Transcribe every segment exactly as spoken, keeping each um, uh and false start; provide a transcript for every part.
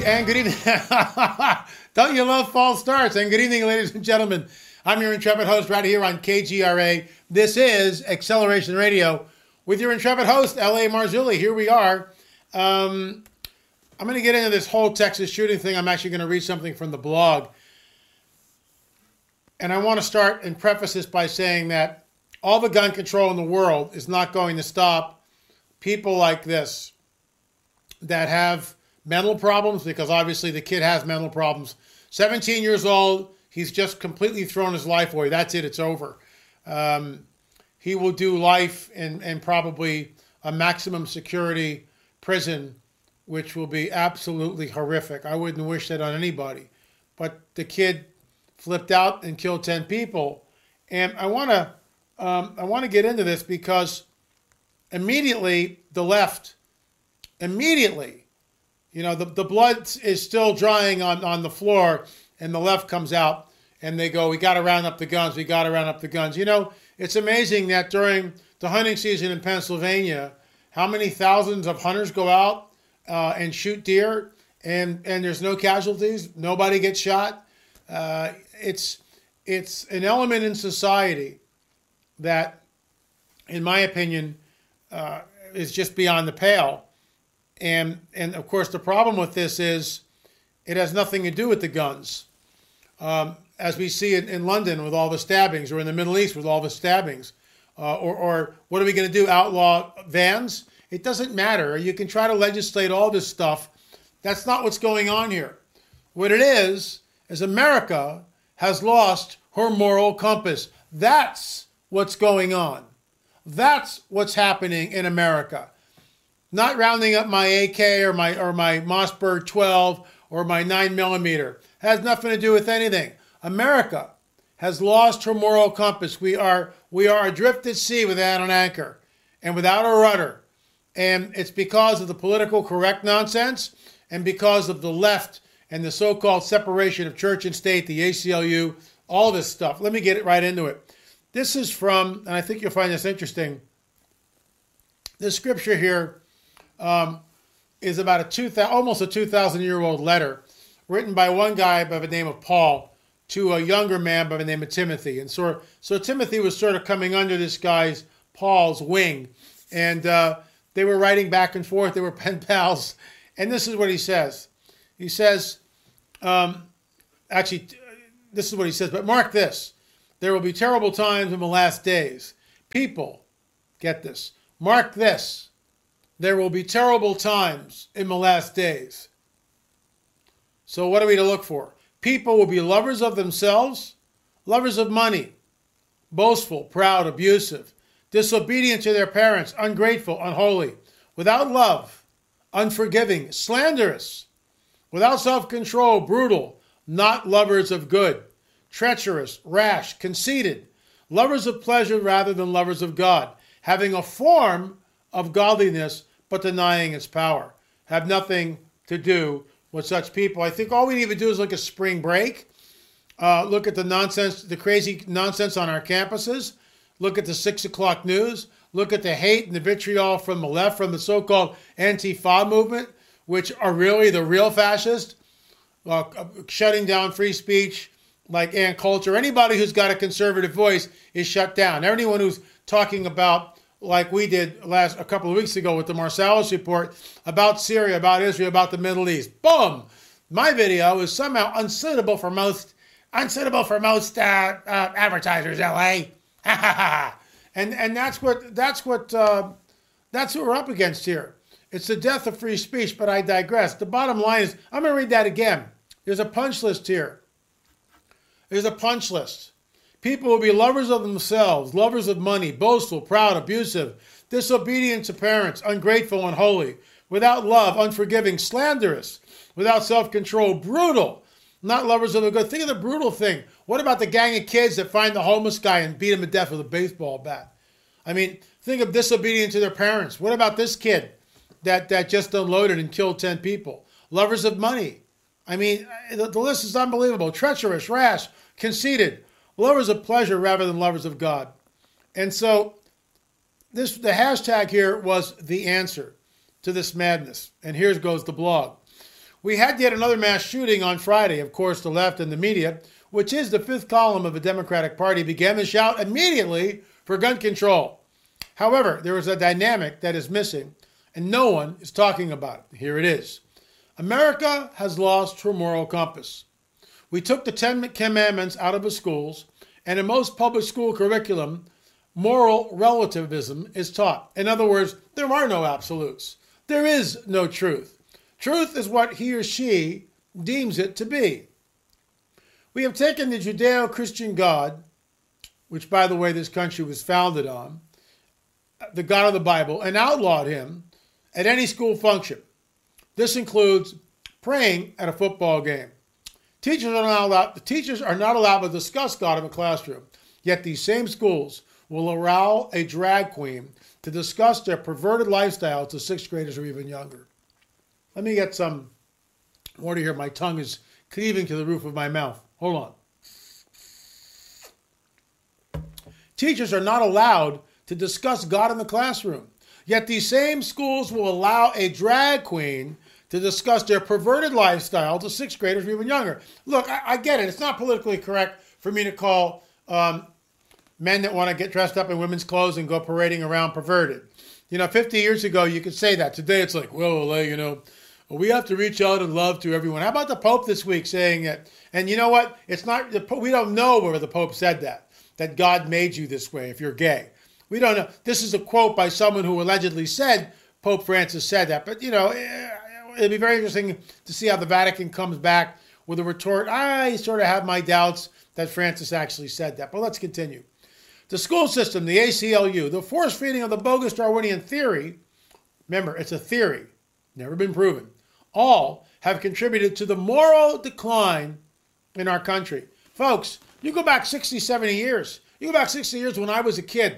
and good evening. Don't you love false starts? And good evening, ladies and gentlemen. I'm your intrepid host right here on K G R A. This is Acceleration Radio with your intrepid host, L A Marzulli. Here we are. Um, I'm going to get into this whole Texas shooting thing. I'm actually going to read something from the blog. And I want to start and preface this by saying that all the gun control in the world is not going to stop people like this that have mental problems, because obviously the kid has mental problems. seventeen years old, he's just completely thrown his life away. That's it, it's over. Um, he will do life in, in probably a maximum security prison, which will be absolutely horrific. I wouldn't wish that on anybody. But the kid flipped out and killed ten people. And I want to um, I want to get into this because immediately the left, immediately, You know, the, the blood is still drying on, on the floor, and the left comes out, and they go, we got to round up the guns, we got to round up the guns. You know, it's amazing that during the hunting season in Pennsylvania, how many thousands of hunters go out uh, and shoot deer, and, and there's no casualties, nobody gets shot. Uh, it's, it's an element in society that, in my opinion, uh, is just beyond the pale. And, and of course, the problem with this is it has nothing to do with the guns. Um, as we see in, in London with all the stabbings, or in the Middle East with all the stabbings. Uh, or, or what are we going to do, outlaw vans? It doesn't matter. You can try to legislate all this stuff. That's not what's going on here. What it is, is America has lost her moral compass. That's what's going on. That's what's happening in America. Not rounding up my A K or my or my Mossberg twelve or my nine millimeter. Has nothing to do with anything. America has lost her moral compass. We are we are adrift at sea without an anchor and without a rudder. And it's because of the political correct nonsense and because of the left and the so-called separation of church and state, the A C L U, all this stuff. Let me get it right into it. This is from, and I think you'll find this interesting, this scripture here Um, is about a two thousand, almost a two thousand year old letter written by one guy by the name of Paul to a younger man by the name of Timothy. And so, so Timothy was sort of coming under this guy's, Paul's, wing. And uh, they were writing back and forth. They were pen pals. And this is what he says. He says, um, actually, this is what he says, but mark this. There will be terrible times in the last days. People, get this, mark this. There will be terrible times in the last days. So what are we to look for? People will be lovers of themselves, lovers of money, boastful, proud, abusive, disobedient to their parents, ungrateful, unholy, without love, unforgiving, slanderous, without self-control, brutal, not lovers of good, treacherous, rash, conceited, lovers of pleasure rather than lovers of God, having a form of godliness, but denying its power. Have nothing to do with such people. I think all we need to do is look at spring break, uh, look at the nonsense, the crazy nonsense on our campuses, look at the six o'clock news, look at the hate and the vitriol from the left, from the so-called Antifa movement, which are really the real fascists, uh, shutting down free speech like Ann Coulter. Anybody who's got a conservative voice is shut down. Anyone who's talking about, like we did last a couple of weeks ago with the Marsalis report about Syria, about Israel, about the Middle East. Boom! My video is somehow unsuitable for most unsuitable for most uh, uh, advertisers. L A. and and that's what that's what uh, that's what we're up against here. It's the death of free speech. But I digress. The bottom line is, I'm going to read that again. There's a punch list here. There's a punch list. People will be lovers of themselves, lovers of money, boastful, proud, abusive, disobedient to parents, ungrateful, unholy, without love, unforgiving, slanderous, without self-control, brutal, not lovers of the good. Think of the brutal thing. What about the gang of kids that find the homeless guy and beat him to death with a baseball bat? I mean, think of disobedient to their parents. What about this kid that, that just unloaded and killed ten people? Lovers of money. I mean, the, the list is unbelievable. Treacherous, rash, conceited, lovers of pleasure rather than lovers of God. And so this the hashtag here was the answer to this madness. And here goes the blog. We had yet another mass shooting on Friday. Of course, the left and the media, which is the fifth column of the Democratic Party, began to shout immediately for gun control. However, there is a dynamic that is missing, and no one is talking about it. Here it is. America has lost her moral compass. We took the Ten Commandments out of the schools, and in most public school curriculum, moral relativism is taught. In other words, there are no absolutes. There is no truth. Truth is what he or she deems it to be. We have taken the Judeo-Christian God, which, by the way, this country was founded on, the God of the Bible, and outlawed him at any school function. This includes praying at a football game. Teachers are not allowed, the teachers are not allowed to discuss God in the classroom, yet these same schools will allow a drag queen to discuss their perverted lifestyle to sixth graders or even younger. Let me get some water here. My tongue is cleaving to the roof of my mouth. Hold on. Teachers are not allowed to discuss God in the classroom, yet these same schools will allow a drag queen to discuss their perverted lifestyle to sixth graders or even younger. Look, I, I get it. It's not politically correct for me to call um, men that want to get dressed up in women's clothes and go parading around perverted. You know, fifty years ago, you could say that. Today, it's like, well, you know, we have to reach out and love to everyone. How about the Pope this week saying that? And you know what? It's not, we don't know where the Pope said that, that God made you this way if you're gay. We don't know. This is a quote by someone who allegedly said Pope Francis said that. But, you know, it'll be very interesting to see how the Vatican comes back with a retort. I sort of have my doubts that Francis actually said that. But let's continue. The school system, the A C L U, the force feeding of the bogus Darwinian theory, remember, it's a theory, never been proven, all have contributed to the moral decline in our country. Folks, you go back sixty, seventy years. You go back sixty years when I was a kid.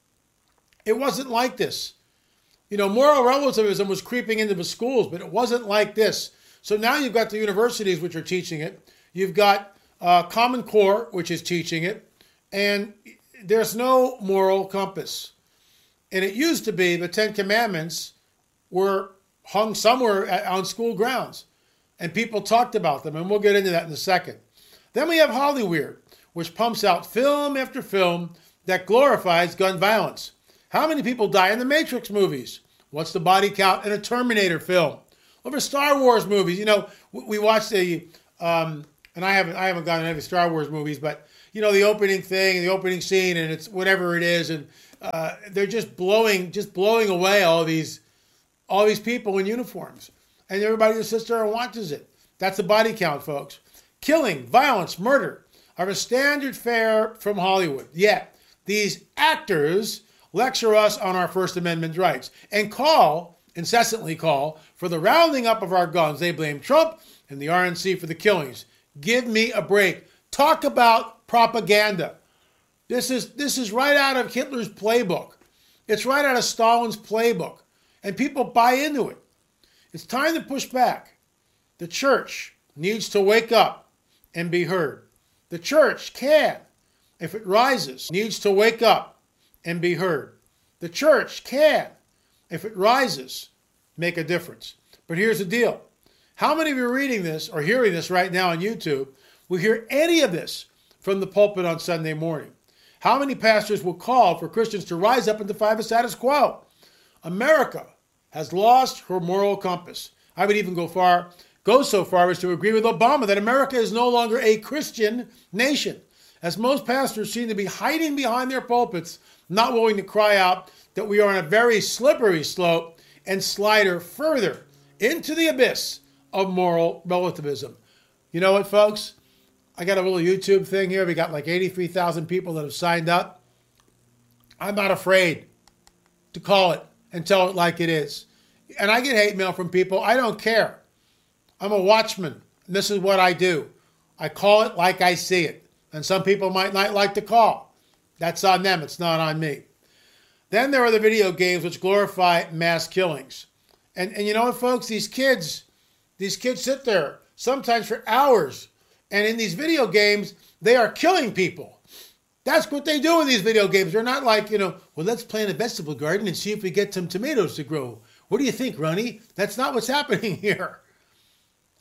It wasn't like this. You know, moral relativism was creeping into the schools, but it wasn't like this. So now you've got the universities which are teaching it. You've got uh, Common Core, which is teaching it. And there's no moral compass. And it used to be the Ten Commandments were hung somewhere at, on school grounds. And people talked about them. And we'll get into that in a second. Then we have Hollyweird, which pumps out film after film that glorifies gun violence. How many people die in the Matrix movies? What's the body count in a Terminator film? Over Star Wars movies, you know, we watched the, um, and I haven't, I haven't gone to any Star Wars movies, but you know, the opening thing, the opening scene, and it's whatever it is, and uh, they're just blowing, just blowing away all these, all these people in uniforms, and everybody just sits there and watches it. That's the body count, folks. Killing, violence, murder are a standard fare from Hollywood. Yet these actors lecture us on our First Amendment rights and call, incessantly call, for the rounding up of our guns. They blame Trump and the R N C for the killings. Give me a break. Talk about propaganda. This is, this is right out of Hitler's playbook. It's right out of Stalin's playbook. And people buy into it. It's time to push back. The church needs to wake up and be heard. The church can, if it rises, needs to wake up and be heard. The church can, if it rises, make a difference. But here's the deal. How many of you are reading this or hearing this right now on YouTube will hear any of this from the pulpit on Sunday morning? How many pastors will call for Christians to rise up and defy the status quo? America has lost her moral compass. I would even go far, go so far as to agree with Obama that America is no longer a Christian nation, as most pastors seem to be hiding behind their pulpits, not willing to cry out that we are on a very slippery slope and slider further into the abyss of moral relativism. You know what, folks? I got a little YouTube thing here. We got like eighty-three thousand people that have signed up. I'm not afraid to call it and tell it like it is. And I get hate mail from people. I don't care. I'm a watchman. And this is what I do. I call it like I see it. And some people might not like the call. That's on them. It's not on me. Then there are the video games which glorify mass killings. And, and you know what, folks? These kids, these kids sit there sometimes for hours. And in these video games, they are killing people. That's what they do in these video games. They're not like, you know, well, let's plant a vegetable garden and see if we get some tomatoes to grow. What do you think, Ronnie? That's not what's happening here.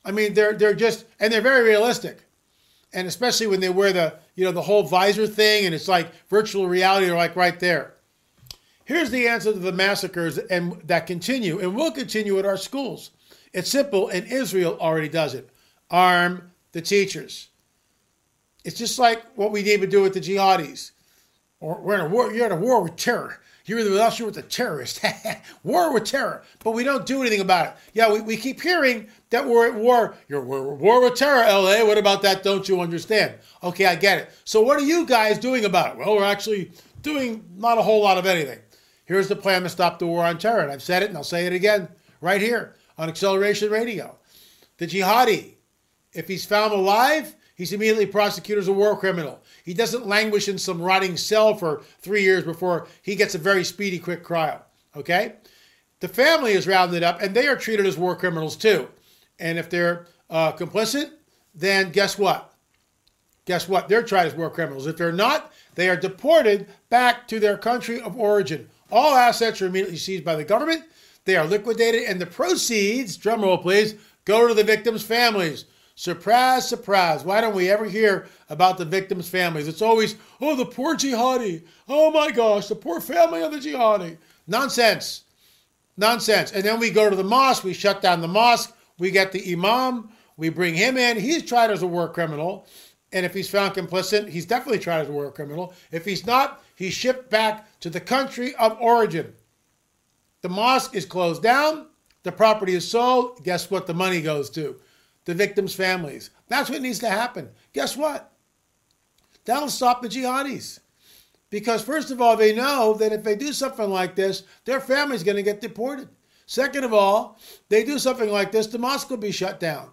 I mean, they're they're just, and they're very realistic. And especially when they wear the, you know, the whole visor thing, and it's like virtual reality, they're like right there. Here's the answer to the massacres and that continue and will continue at our schools. It's simple, and Israel already does it. Arm the teachers. It's just like what we need to do with the jihadis. Or we're in a war. You're in a war with terror. You're either with us or with the terrorists. War with terror. But we don't do anything about it. Yeah, we, we keep hearing that we're at war. You're we're at war with terror, L A. What about that? Don't you understand? Okay, I get it. So what are you guys doing about it? Well, we're actually doing not a whole lot of anything. Here's the plan to stop the war on terror. And I've said it, and I'll say it again right here on Acceleration Radio. The jihadi, if he's found alive, he's immediately prosecuted as a war criminal. He doesn't languish in some rotting cell for three years before he gets a very speedy, quick trial. Okay? The family is rounded up, and they are treated as war criminals too. And if they're uh, complicit, then guess what? Guess what? They're tried as war criminals. If they're not, they are deported back to their country of origin. All assets are immediately seized by the government. They are liquidated, and the proceeds, drumroll please, go to the victims' families. Surprise, surprise. Why don't we ever hear about the victims' families? It's always, oh, the poor jihadi. Oh my gosh, the poor family of the jihadi. Nonsense. Nonsense. And then we go to the mosque. We shut down the mosque. We get the imam. We bring him in. He's tried as a war criminal. And if he's found complicit, he's definitely tried as a war criminal. If he's not, he's shipped back to the country of origin. The mosque is closed down. The property is sold. Guess what the money goes to? The victims' families. That's what needs to happen. Guess what? That'll stop the jihadis. Because first of all, they know that if they do something like this, their family's going to get deported. Second of all, they do something like this, the mosque will be shut down.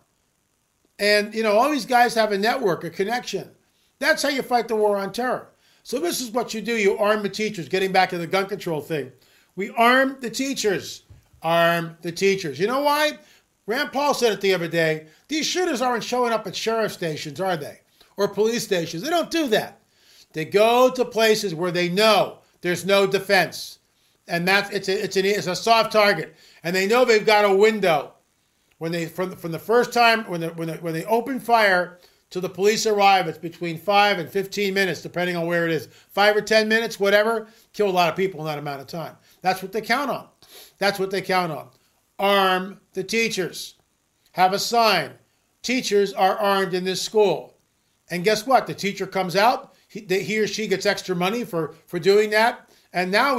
And, you know, all these guys have a network, a connection. That's how you fight the war on terror. So this is what you do. You arm the teachers, getting back to the gun control thing. We arm the teachers. Arm the teachers. You know why? Rand Paul said it the other day. These shooters aren't showing up at sheriff stations, are they? Or police stations. They don't do that. They go to places where they know there's no defense. And that's it's a, it's, an, it's a soft target. And they know they've got a window. When they from, from the first time, when, the, when, the, when they open fire till the police arrive, it's between five and fifteen minutes, depending on where it is. Five or ten minutes, whatever, kill a lot of people in that amount of time. That's what they count on. That's what they count on. Arm the teachers. Have a sign. Teachers are armed in this school. And guess what? The teacher comes out. He, he or she gets extra money for, for doing that. And now